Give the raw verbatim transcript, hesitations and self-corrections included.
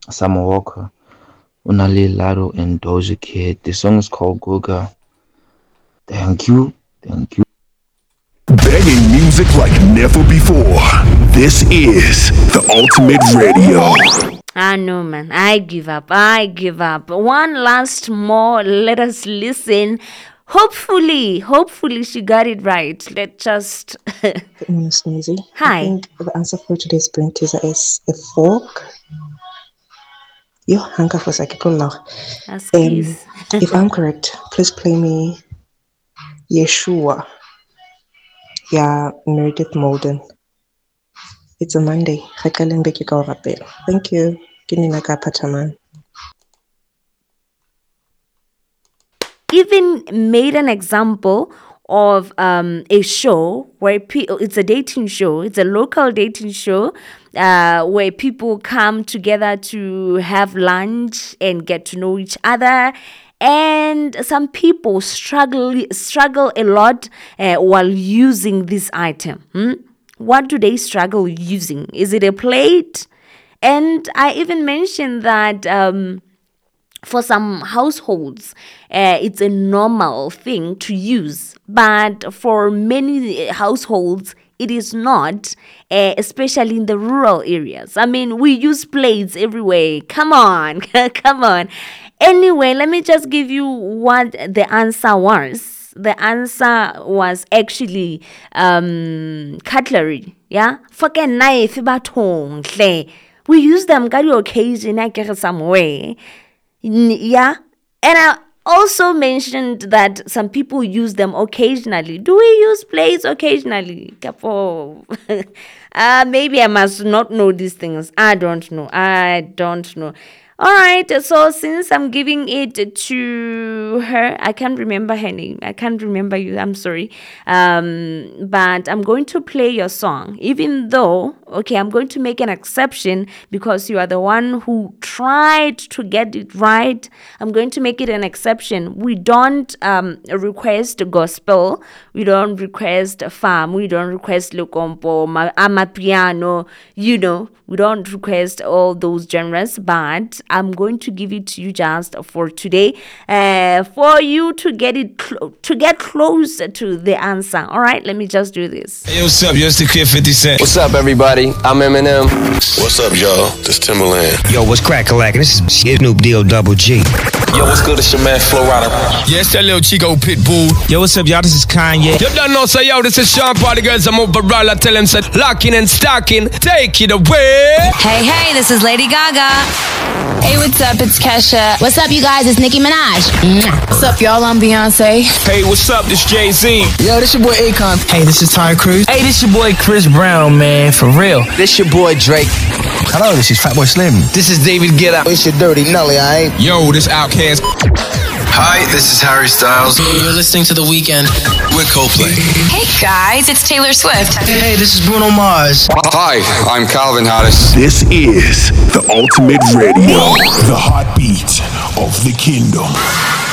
Summer Walker, Unali Laro, and Doja Cat. The song is called Goga. Thank you. Thank you. Banging music like never before. This is the Ultimate Radio. Ah, no, man. I give up. I give up. One last more. Let us listen. Hopefully, hopefully she got it right. Let's just. Good morning, Sneezy. Hi. I think the answer for today's brain teaser is a fork. Yo, hanka for sakikola. Um, if I'm correct, please play me Yeshua. Yeah, Meredith Molden. It's a Monday. Thank you. Kininaka Pataman. Even made an example of um, a show where pe- it's a dating show. It's a local dating show uh, where people come together to have lunch and get to know each other. And some people struggle struggle a lot uh, while using this item. Hmm? What do they struggle using? Is it a plate? And I even mentioned that um, for some households, uh, it's a normal thing to use. But for many households, it is not, uh, especially in the rural areas. I mean, we use plates everywhere. Come on, come on. Anyway, let me just give you what the answer was. The answer was actually um, cutlery. Yeah, fucking knife, baton. We use them on occasion, I guess, somewhere. Yeah, and I also mentioned that some people use them occasionally. Do we use plates occasionally? uh, maybe I must not know these things. I don't know. I don't know. All right, so since I'm giving it to her, I can't remember her name. I can't remember you. I'm sorry. Um, but I'm going to play your song, even though, okay, I'm going to make an exception because you are the one who tried to get it right. I'm going to make it an exception. We don't um, request gospel. We don't request farm. We don't request Lukompo, Amapiano, you know. We don't request all those genres, but I'm going to give it to you just for today, uh, for you to get it clo- to get closer to the answer. All right, let me just do this. Hey, what's up? Yo, it's the Kid fifty Cent. What's up, everybody? I'm Eminem. What's up, y'all? This Timberland. Yo, what's crack-a-lack? This is Snoop Deal Double G. Yo, what's good? It's your man Flo Rida. Yeah, it's that little Chico Pitbull. Yo, what's up, y'all? This is Kanye. You don't know, say, yo, this is Sean Party Girls. I'm overall. I tell him, say, locking and stocking. Take it away. Hey, hey, this is Lady Gaga. Hey, what's up? It's Kesha. What's up, you guys? It's Nicki Minaj. What's up, y'all? I'm Beyonce. Hey, what's up? This Jay-Z. Yo, this your boy Akon. Hey, this is Ty Cruz. Hey, this your boy Chris Brown, man. For real. This your boy Drake. Hello, this is Fatboy Slim. This is David Guetta. It's your Dirty Nelly, alright? Yo, this Outkast. Hi, this is Harry Styles. You're listening to The Weeknd. We're Coldplay. Hey guys, it's Taylor Swift. Hey, this is Bruno Mars. Hi, I'm Calvin Harris. This is the Ultimate Radio, the heartbeat of the kingdom.